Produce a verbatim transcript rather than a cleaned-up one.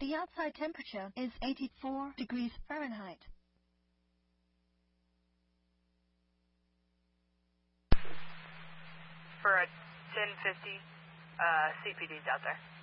The outside temperature is eighty-four degrees Fahrenheit. For a ten fifty, uh, C P D's out there.